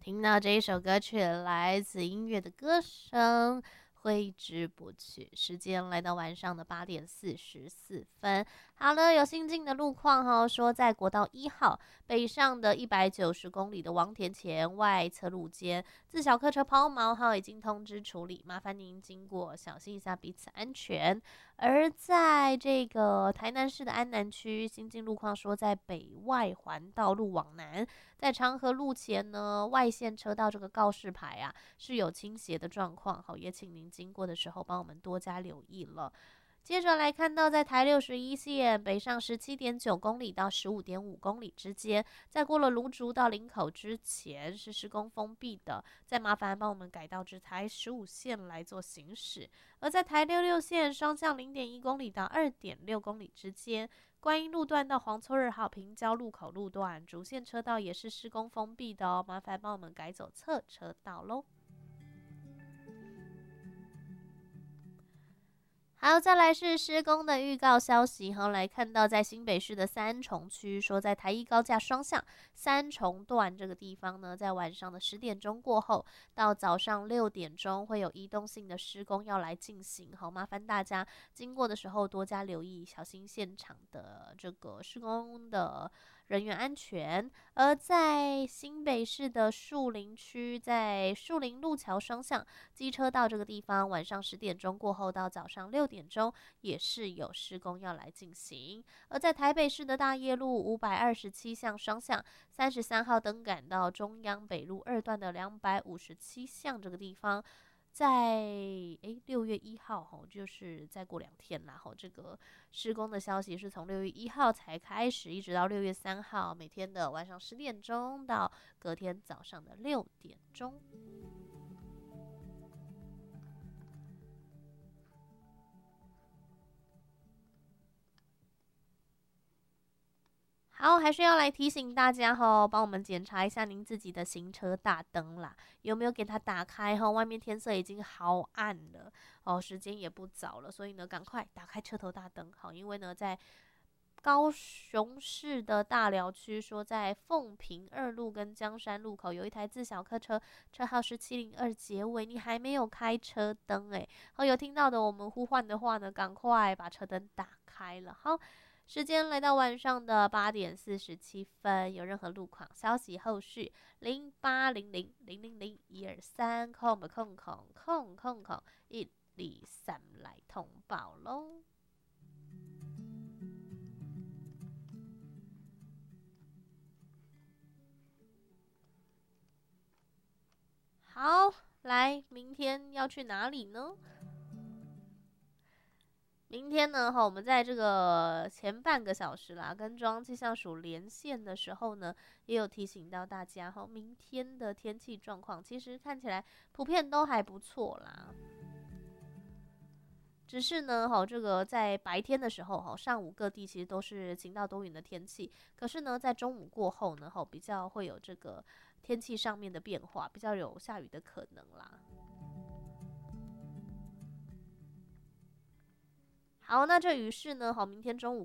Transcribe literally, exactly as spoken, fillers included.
听到这一首歌曲，来自音乐的歌声，挥之不去。时间来到晚上的八点四十四分。好了，有新进的路况哈，说在国道一号北上的一百九十公里的王田前外侧路间，自小客车抛锚哈，已经通知处理，麻烦您经过小心一下彼此安全。而在这个台南市的安南区，新进路况说在北外环道路往南，在长河路前呢，外线车道这个告示牌啊是有倾斜的状况，好，也请您经过的时候帮我们多加留意了。接着来看到，在台六十一线北上十七点九公里到十五点五公里之间，在过了芦竹到林口之前是施工封闭的，再麻烦帮我们改道至台十五线来做行驶。而在台六六线双向零点一公里到二点六公里之间，观音路段到黄厝二号平交路口路段主线车道也是施工封闭的哦，麻烦帮我们改走侧车道喽。好，再来是施工的预告消息。好，来看到在新北市的三重区，说在台一高架双向三重段这个地方呢，在晚上的十点钟过后到早上六点钟会有移动性的施工要来进行。好，麻烦大家经过的时候多加留意，小心现场的这个施工的人员安全。而在新北市的树林区，在树林路桥双向机车道这个地方，晚上十点钟过后到早上六点钟也是有施工要来进行。而在台北市的大业路五百二十七巷双向三十三号登赶到中央北路二段的两百五十七巷这个地方，在诶六月一号吼，就是再过两天啦吼，这个施工的消息是从六月一号才开始，一直到六月三号，每天的晚上十点钟到隔天早上的六点钟。好，还是要来提醒大家吼，帮我们检查一下您自己的行车大灯啦，有没有给它打开吼？外面天色已经好暗了哦，时间也不早了，所以呢，赶快打开车头大灯。好，因为呢，在高雄市的大寮区，说在凤屏二路跟江山路口有一台自小客车，车号是七零二结尾，你还没有开车灯诶。好，有听到的我们呼唤的话呢，赶快把车灯打开了。好。时间来到晚上的八点四十七分，有任何路况消息，后续零八零零零零零一二三空空空空空空一二三来通报喽。好，来，明天要去哪里呢？明天呢，哈，我们在这个前半个小时啦，跟中央气象署连线的时候呢，也有提醒到大家，哈，明天的天气状况其实看起来普遍都还不错啦。只是呢，哈，这个在白天的时候，哈，上午各地其实都是晴到多云的天气。可是呢，在中午过后呢，哈，比较会有这个天气上面的变化，比较有下雨的可能啦。好，那这雨势呢？好，明天中午